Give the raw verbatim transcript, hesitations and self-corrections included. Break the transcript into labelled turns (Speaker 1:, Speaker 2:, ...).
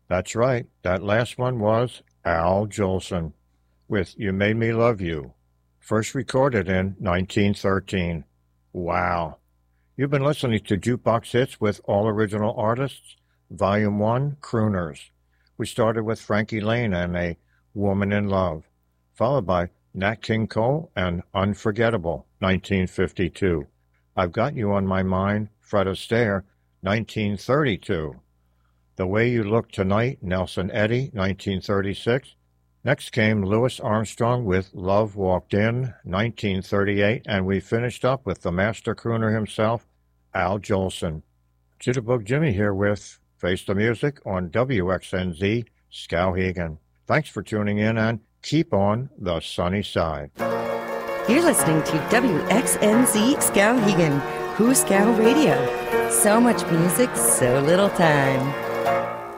Speaker 1: That's right. That last one was Al Jolson with You Made Me Love You, first recorded in nineteen thirteen. Wow. You've been listening to Jukebox Hits with All Original Artists, Volume one, Crooners. We started with Frankie Laine and A Woman in Love, followed by Nat King Cole and Unforgettable, nineteen fifty-two. I've Got You on My Mind, Fred Astaire, nineteen thirty-two. The Way You Look Tonight, Nelson Eddy, nineteen thirty-six. Next came Louis Armstrong with Love Walked In, nineteen thirty-eight, and we finished up with the master crooner himself, Al Jolson. Jitterbug Jimmy here with Face the Music on W X N Z, Skowhegan. Thanks for tuning in and keep on the sunny side.
Speaker 2: You're listening to W X N Z Skowhegan, Who's Scow Radio. So much music, so little time.